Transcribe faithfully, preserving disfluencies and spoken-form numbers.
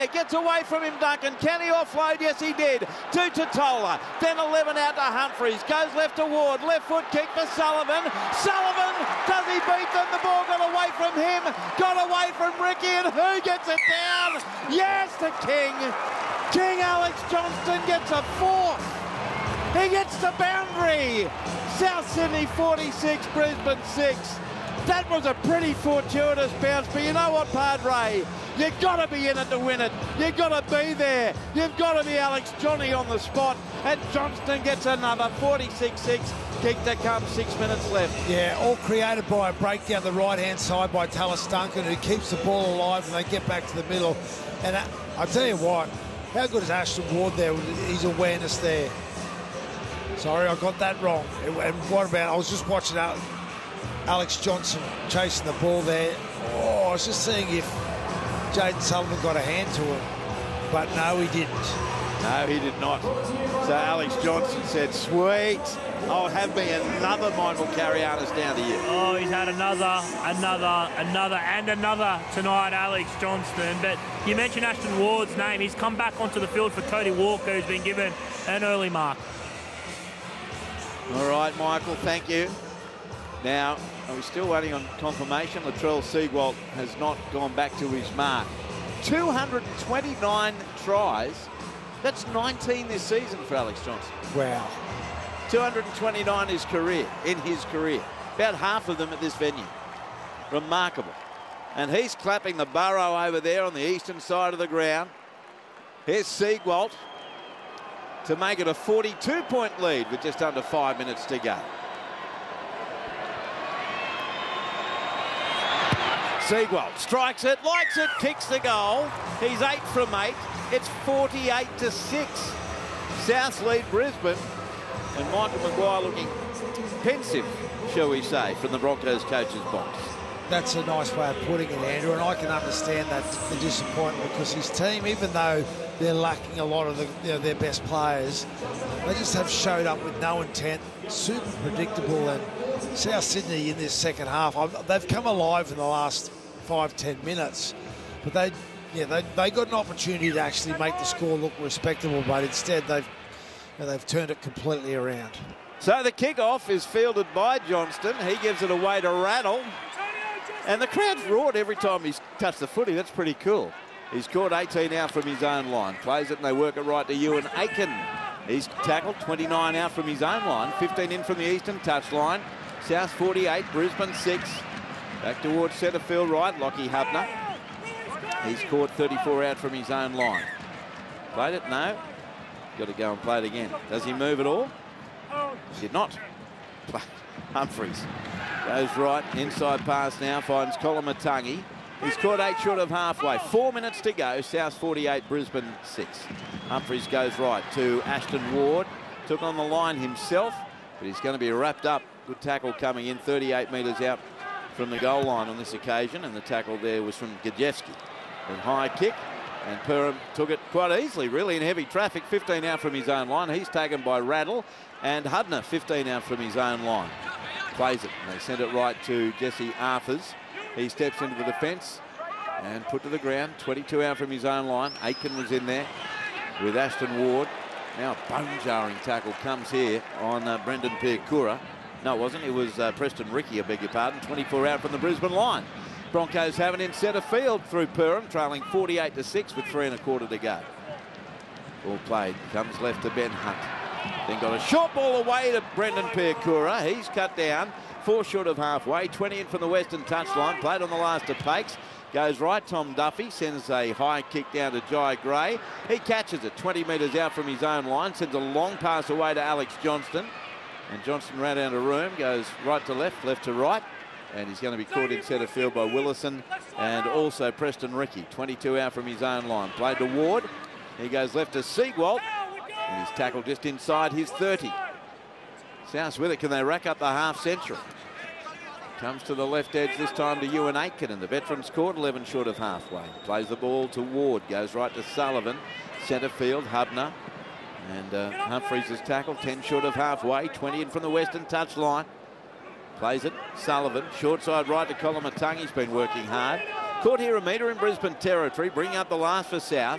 Gets away from him, Duncan. Can he offload? Yes, he did. To Totola. Then eleven out to Humphries. Goes left to Ward. Left foot kick for Sullivan. Sullivan, does he beat them? The ball got away from him. Got away from Ricky, and who gets it down? Yes, to King. King Alex Johnston gets a fourth. He gets the boundary. South Sydney forty-six, Brisbane six. That was a pretty fortuitous bounce, but you know what, Padre? You've got to be in it to win it. You've got to be there. You've got to be Alex Johnny on the spot. And Johnston gets another forty-six six. Kick to come, six minutes left. Yeah, all created by a break down the right-hand side by Tallis Duncan, who keeps the ball alive and they get back to the middle. And I, I tell you what, how good is Ashton Ward there with his awareness there? Sorry, I got that wrong. And what about, I was just watching out. Alex Johnson chasing the ball there. Oh, I was just seeing if Jayden Sullivan got a hand to him, but no, he didn't. No, he did not. So Alex Johnson said, sweet, I'll have me another Michael Carianis down to you. Oh, he's had another, another, another, and another tonight, Alex Johnston. But you mentioned Ashton Ward's name. He's come back onto the field for Cody Walker, who's been given an early mark. All right, Michael, thank you. Now, are we still waiting on confirmation? Latrell Seagwalt has not gone back to his mark. two hundred twenty-nine tries. That's nineteen this season for Alex Johnson. Wow. two hundred twenty-nine his career, in his career. About half of them at this venue. Remarkable. And he's clapping the burrow over there on the eastern side of the ground. Here's Seagwalt to make it a forty-two point lead with just under five minutes to go. Seagwalt strikes it, likes it, kicks the goal. He's eight from eight. It's forty-eight to six. South lead Brisbane. And Michael Maguire looking pensive, shall we say, from the Broncos coach's box. That's a nice way of putting it, Andrew, and I can understand that the disappointment because his team, even though they're lacking a lot of the, you know, their best players, they just have showed up with no intent, super predictable. And South Sydney in this second half, they've come alive in the last five, ten minutes, but they, yeah, they, they got an opportunity to actually make the score look respectable, but instead they've, you know, they've turned it completely around. So the kickoff is fielded by Johnston. He gives it away to Rattle. And the crowd's roared every time he's touched the footy. That's pretty cool. He's caught eighteen out from his own line. Plays it and they work it right to Ewan Aiken. He's tackled twenty-nine out from his own line. fifteen in from the eastern touchline. South forty-eight, Brisbane six. Back towards centre field right, Lockie Hubner. He's caught thirty-four out from his own line. Played it? No. Got to go and play it again. Does he move at all? He did not. Humphries goes right, inside pass now, finds Kolomatangi. He's caught eight short of halfway. Four minutes to go, South forty-eight, Brisbane six. Humphries goes right to Ashton Ward. Took on the line himself, but he's going to be wrapped up. Good tackle coming in, thirty-eight metres out from the goal line on this occasion, and the tackle there was from Gajewski. And high kick, and Perham took it quite easily, really, in heavy traffic. fifteen out from his own line. He's taken by Rattle, and Hudner, fifteen out from his own line. Plays it, and they send it right to Jesse Arthurs. He steps into the defence and put to the ground. twenty-two out from his own line. Aiken was in there with Ashton Ward. Now a bone-jarring tackle comes here on uh, Brendan Piakura. No, it wasn't. It was uh, Preston Ricky, I beg your pardon. twenty-four out from the Brisbane line. Broncos have it in centre field through Perham, trailing forty-eight to six with three and a quarter to go. Ball played. Comes left to Ben Hunt. Then got a short ball away to Brendan Piakura. He's cut down. Four short of halfway. twenty in from the western touchline. Played on the last of Pakes. Goes right. Tom Duffy sends a high kick down to Jai Gray. He catches it twenty metres out from his own line. Sends a long pass away to Alex Johnston. And Johnston ran out of room. Goes right to left, left to right. And he's going to be caught in centre field by Willison and also Preston Ricky. twenty-two out from his own line. Played to Ward. He goes left to Seagwalt. And he's tackled just inside his thirty. South with it. Can they rack up the half century? Comes to the left edge this time to Ewan Aiken, and the veterans court, eleven short of halfway. Plays the ball to Ward. Goes right to Sullivan. Centre field, Hubner. And uh, Humphries is tackled, ten short of halfway. twenty in from the western touchline. Plays it, Sullivan. Short side right to Kolomatangi. He's been working hard. Caught here a metre in Brisbane territory, bringing up the last for South.